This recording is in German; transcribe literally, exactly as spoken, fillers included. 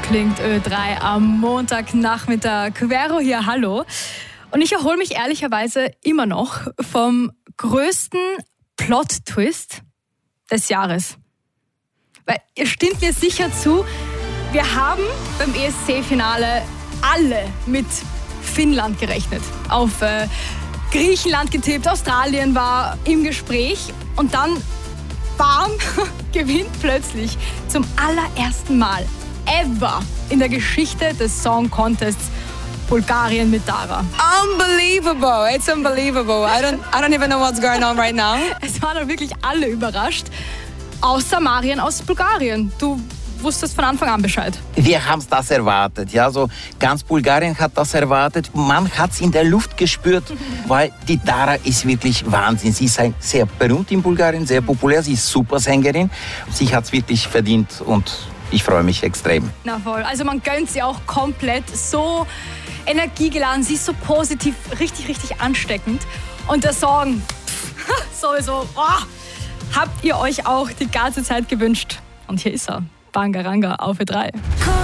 klingt Ö drei am Montagnachmittag. Vero hier, hallo. Und ich erhole mich ehrlicherweise immer noch vom größten Plot-Twist des Jahres. Weil ihr stimmt mir sicher zu, wir haben beim E S C-Finale alle mit Finnland gerechnet. Auf äh, Griechenland getippt, Australien war im Gespräch und dann, bam, gewinnt plötzlich zum allerersten Mal ever in der Geschichte des Song Contests Bulgarien mit Dara. Unbelievable, it's unbelievable. I don't, I don't even know what's going on right now. Es waren dann wirklich alle überrascht, außer Marian aus Bulgarien. Du wusstest von Anfang an Bescheid. Wir haben das erwartet, ja, so ganz Bulgarien hat das erwartet. Man hat es in der Luft gespürt, weil die Dara ist wirklich Wahnsinn. Sie ist sehr berühmt in Bulgarien, sehr populär, sie ist super Sängerin. Sie hat es wirklich verdient und ich freue mich extrem. Na voll, also man gönnt sie auch komplett, so energiegeladen, sie ist so positiv, richtig, richtig ansteckend. Und der Song, pff, sowieso, oh, habt ihr euch auch die ganze Zeit gewünscht. Und hier ist er. Bangaranga auf Ö drei.